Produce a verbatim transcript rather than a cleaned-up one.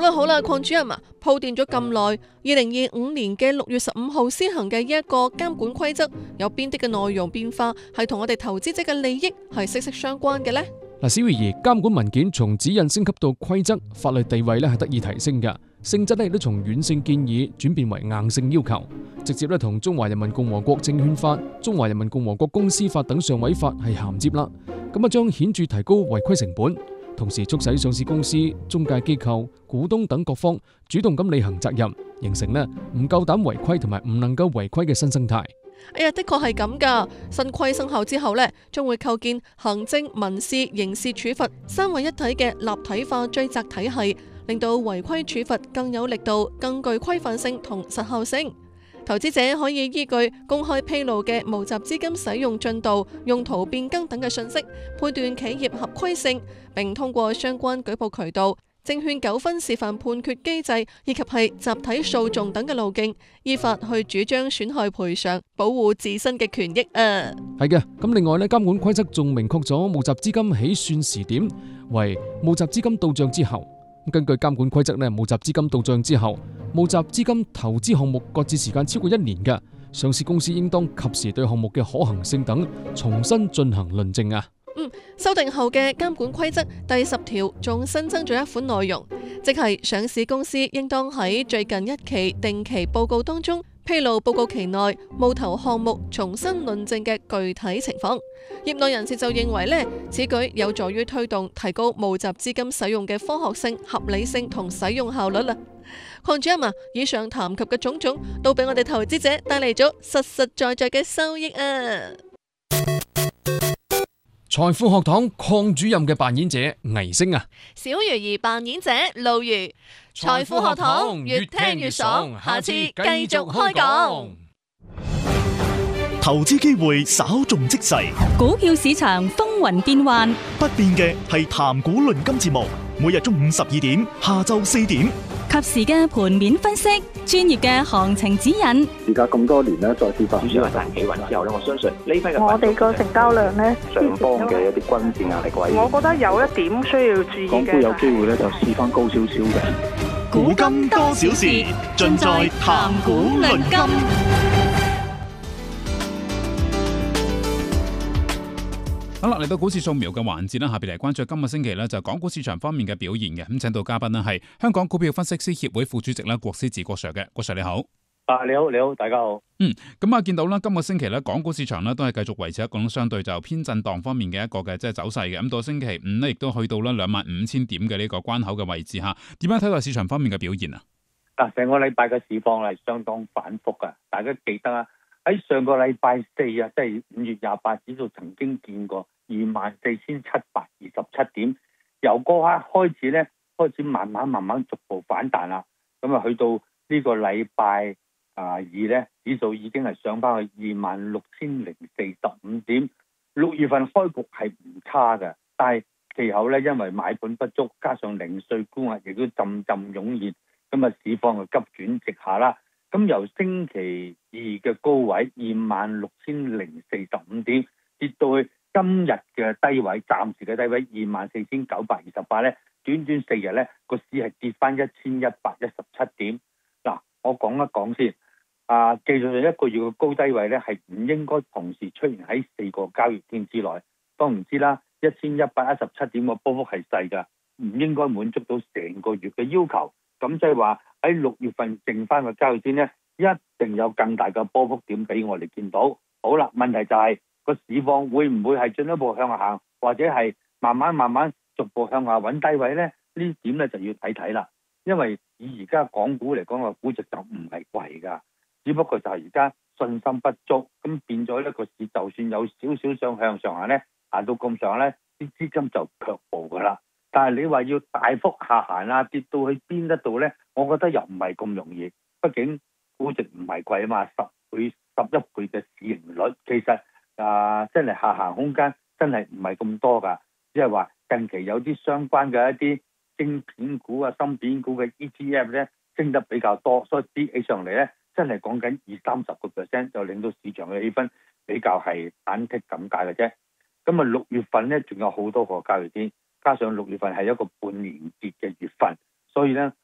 啦好啦，鄺主任啊，鋪墊咗咁耐，二零二五年嘅六月十五號施行嘅呢一個監管規則，有邊啲嘅內容變化係同我哋投資者嘅利益係息息相關嘅呢？ 嗱，小慧兒，監管文件從指引升級到規則，法律地位咧係得以提升嘅，性質咧亦都從軟性建議轉變為硬性要求，直接咧同中華人民共和國證券法、中華人民共和國公司法等上位法係銜接啦。咁啊，將顯著提高違規成本，同時促使上市公司、中介機構、股東等各方主動咁履行責任，形成咧唔夠膽違規同埋唔能夠違規嘅新生態。 哎呀，的確係咁噶。新規生效之後呢，將會構建行政、民事、刑事處罰三位一體嘅立體化追責體系，令到違規處罰更有力度、更具規範性同實效性。投資者可以依據公開披露嘅募集資金使用進度、用途變更等嘅信息，判斷企業合規性，並通過相關舉報渠道、證券糾紛示範判決機制以及係集體訴訟等嘅路徑，依法去主張損害賠償，保護自身嘅權益啊！ 係嘅，咁另外咧，監管規則仲明確咗募集資金起算時點為募集資金到賬之後。根據監管規則咧，募集資金到賬之後，募集資金投資項目擱置時間超過一年嘅上市公司，應當及時對項目嘅可行性等重新進行論證啊。 嗯，修訂後嘅監管規則第十條仲新增咗一款內容，即係上市公司應當喺最近一期定期報告當中披露報告期內募投項目重新論證嘅具體情況。業內人士就認為呢，此舉有助於推動提高募集資金使用嘅科學性、合理性同使用效率啦。鄺主任啊，以上談及嘅種種都俾我哋投資者帶嚟咗實實在在嘅收益啊！ 財富學堂鄺主任嘅扮演者倪星啊， 小魚兒扮演者露如。財富學堂越聽越爽，下次繼續開講。 投資機會稍縱即逝， 股票市場風雲變幻， 不變嘅係談股論金節目，每日中午十二點，下晝四點， 及時嘅盤面分析，專業嘅行情指引。 而家咁多年咧，再次發展主要係大企穩之後咧，我相信呢批嘅我哋個成交量咧， 上方嘅一啲均線壓力位， 我覺得有一點需要注意嘅。 港股有機會咧就試翻高少少嘅。 股金多少事，盡在談股論金。 好啦，嚟到股市掃描嘅環節啦，下邊嚟關注今個星期咧就港股市場方面嘅表現嘅。咁請到嘉賓呢係香港股票分析師協會副主席啦，郭思治郭 Sir 嘅。郭 Sir 你好。 啊，你好，你好，大家好。 嗯，咁啊見到啦，今個星期咧港股市場咧都係繼續維持一個相對就偏震盪方面嘅一個嘅即係走勢嘅。咁到星期五呢，亦都去到啦兩萬五千點嘅呢個關口嘅位置吓。點樣睇到市場方面嘅表現啊？ 嗱，成個禮拜嘅市況係相當反覆噶，大家記得啊，喺上個禮拜四啊，即係五月廿八，指數曾經見過二萬四千七百二十七點，由嗰刻開始咧，開始慢慢慢慢逐步反彈啦。咁啊，去到呢個禮拜啊二咧，指數已經係上翻去二萬六千零四十五點。六月份開局係唔差嘅，但係其後咧，因為買盤不足，加上零碎沽壓亦都陣陣湧現，咁啊市況就急轉直下啦。咁由星期二嘅高位二萬六千零四十五點跌到去今日嘅低位，暫時嘅低位二萬四千九百二十八咧，短短四日咧個市係跌翻一千一百一十七點。嗱，我講一講先。啊，技術上一個月嘅高低位咧係唔應該同時出現喺四個交易天之內。當然知啦，一千一百一十七點個波幅係細㗎，唔應該滿足到成個月嘅要求。咁即係話喺六月份剩翻個交易天咧，一定有更大嘅波幅點俾我哋見到。好啦，問題就係、是、個市況會唔會係進一步向下行，或者係慢慢慢慢逐步向下揾低位咧？呢點咧就要睇睇啦。因為以而家港股嚟講個估值就唔係貴㗎，只不過就係而家信心不足，咁變咗呢個市就算有少少上向上行咧，行到咁上咧，啲資金就卻步㗎啦。但係你話要大幅下行啊，跌到去邊一度咧？我覺得又唔係咁容易，畢竟估值唔係貴啊嘛，十倍、十一倍嘅市盈率，其實啊、呃、真係下行空間真係唔係咁多㗎。即係話近期有啲相關嘅一啲晶片股啊、芯片股嘅 E T F 咧升得比較多，所以跌起上嚟咧真係講緊二三十個 percent， 就令到市場嘅氣氛比較係忐忑咁解嘅啫。咁啊六月份咧仲有好多個交易天，加上六月份係一個半年結嘅月份，所以咧